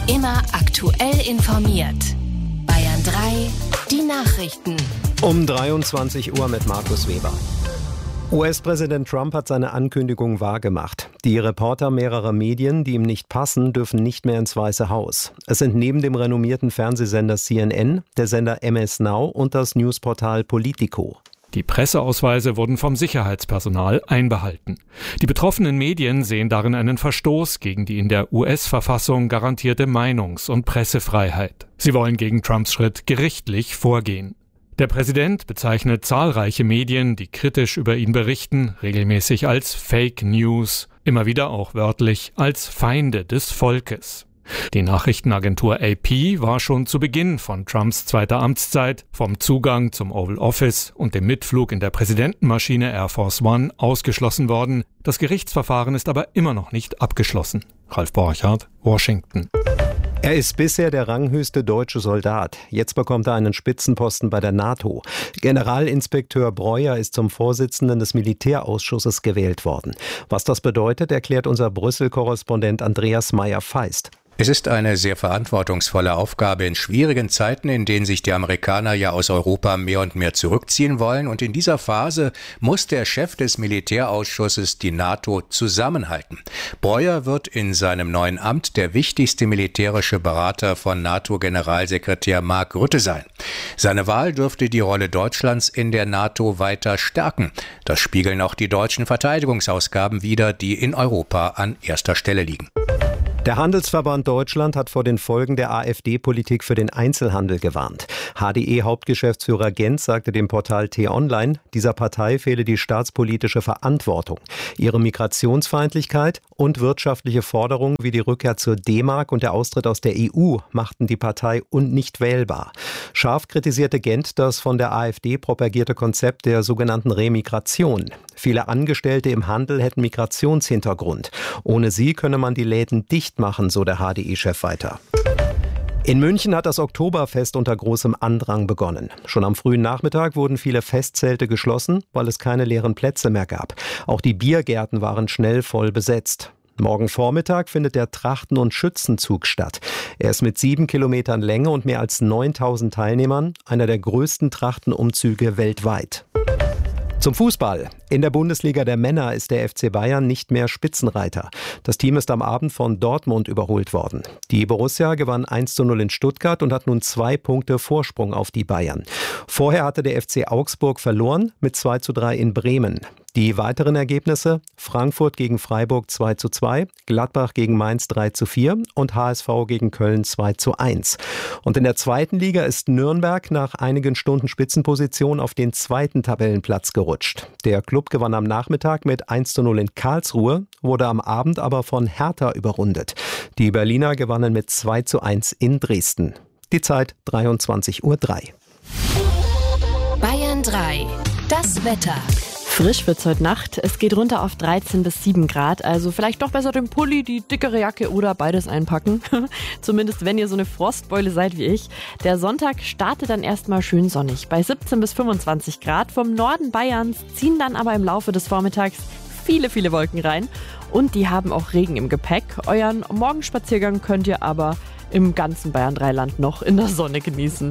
Immer aktuell informiert. Bayern 3, die Nachrichten. Um 23 Uhr mit Markus Weber. US-Präsident Trump hat seine Ankündigung wahrgemacht. Die Reporter mehrerer Medien, die ihm nicht passen, dürfen nicht mehr ins Weiße Haus. Es sind neben dem renommierten Fernsehsender CNN, der Sender MS Now und das Newsportal Politico. Die Presseausweise wurden vom Sicherheitspersonal einbehalten. Die betroffenen Medien sehen darin einen Verstoß gegen die in der US-Verfassung garantierte Meinungs- und Pressefreiheit. Sie wollen gegen Trumps Schritt gerichtlich vorgehen. Der Präsident bezeichnet zahlreiche Medien, die kritisch über ihn berichten, regelmäßig als Fake News, immer wieder auch wörtlich als Feinde des Volkes. Die Nachrichtenagentur AP war schon zu Beginn von Trumps zweiter Amtszeit vom Zugang zum Oval Office und dem Mitflug in der Präsidentenmaschine Air Force One ausgeschlossen worden. Das Gerichtsverfahren ist aber immer noch nicht abgeschlossen. Ralf Borchardt, Washington. Er ist bisher der ranghöchste deutsche Soldat. Jetzt bekommt er einen Spitzenposten bei der NATO. Generalinspekteur Breuer ist zum Vorsitzenden des Militärausschusses gewählt worden. Was das bedeutet, erklärt unser Brüssel-Korrespondent Andreas Meyer-Feist. Es ist eine sehr verantwortungsvolle Aufgabe in schwierigen Zeiten, in denen sich die Amerikaner ja aus Europa mehr und mehr zurückziehen wollen. Und in dieser Phase muss der Chef des Militärausschusses die NATO zusammenhalten. Breuer wird in seinem neuen Amt der wichtigste militärische Berater von NATO-Generalsekretär Mark Rutte sein. Seine Wahl dürfte die Rolle Deutschlands in der NATO weiter stärken. Das spiegeln auch die deutschen Verteidigungsausgaben wider, die in Europa an erster Stelle liegen. Der Handelsverband Deutschland hat vor den Folgen der AfD-Politik für den Einzelhandel gewarnt. HDE-Hauptgeschäftsführer Genz sagte dem Portal T-Online, dieser Partei fehle die staatspolitische Verantwortung. Ihre Migrationsfeindlichkeit und wirtschaftliche Forderungen wie die Rückkehr zur D-Mark und der Austritt aus der EU machten die Partei nicht wählbar. Scharf kritisierte Genz das von der AfD propagierte Konzept der sogenannten Remigration. Viele Angestellte im Handel hätten Migrationshintergrund. Ohne sie könne man die Läden dicht machen, so der HDE-Chef weiter. In München hat das Oktoberfest unter großem Andrang begonnen. Schon am frühen Nachmittag wurden viele Festzelte geschlossen, weil es keine leeren Plätze mehr gab. Auch die Biergärten waren schnell voll besetzt. Morgen Vormittag findet der Trachten- und Schützenzug statt. Er ist mit 7 Kilometern Länge und mehr als 9.000 Teilnehmern einer der größten Trachtenumzüge weltweit. Zum Fußball. In der Bundesliga der Männer ist der FC Bayern nicht mehr Spitzenreiter. Das Team ist am Abend von Dortmund überholt worden. Die Borussia gewann 1:0 in Stuttgart und hat nun 2 Punkte Vorsprung auf die Bayern. Vorher hatte der FC Augsburg verloren mit 2:3 in Bremen. Die weiteren Ergebnisse: Frankfurt gegen Freiburg 2:2, Gladbach gegen Mainz 3:4 und HSV gegen Köln 2:1. Und in der zweiten Liga ist Nürnberg nach einigen Stunden Spitzenposition auf den zweiten Tabellenplatz gerutscht. Der Klub gewann am Nachmittag mit 1:0 in Karlsruhe, wurde am Abend aber von Hertha überrundet. Die Berliner gewannen mit 2:1 in Dresden. Die Zeit 23:03 Uhr. Bayern 3, das Wetter. Frisch wird's heute Nacht. Es geht runter auf 13 bis 7 Grad. Also vielleicht doch besser den Pulli, die dickere Jacke oder beides einpacken. Zumindest wenn ihr so eine Frostbeule seid wie ich. Der Sonntag startet dann erstmal schön sonnig. Bei 17 bis 25 Grad. Vom Norden Bayerns ziehen dann aber im Laufe des Vormittags viele, viele Wolken rein. Und die haben auch Regen im Gepäck. Euren Morgenspaziergang könnt ihr aber im ganzen Bayern-3-Land noch in der Sonne genießen.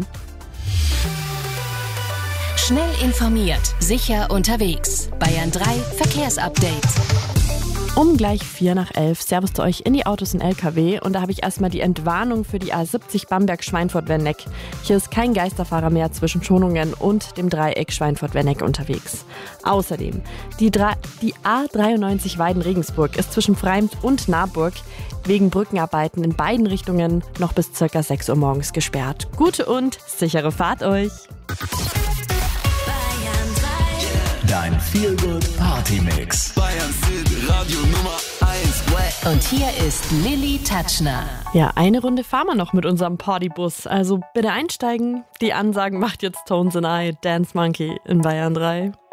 Schnell informiert, sicher unterwegs. Bayern 3 Verkehrsupdate. Um gleich 11:04. Servus zu euch in die Autos und LKW. Und da habe ich erstmal die Entwarnung für die A70 Bamberg-Schweinfurt-Werneck. Hier ist kein Geisterfahrer mehr zwischen Schonungen und dem Dreieck Schweinfurt-Werneck unterwegs. Außerdem, die A93 Weiden-Regensburg ist zwischen Freimd und Naburg wegen Brückenarbeiten in beiden Richtungen noch bis ca. 6 Uhr morgens gesperrt. Gute und sichere Fahrt euch! Dein Feel-Good-Party-Mix. Bayern City Radio Nummer 1. Und hier ist Lilly Tatschner. Ja, eine Runde fahren wir noch mit unserem Partybus. Also bitte einsteigen. Die Ansagen macht jetzt Tones and I, Dance Monkey in Bayern 3.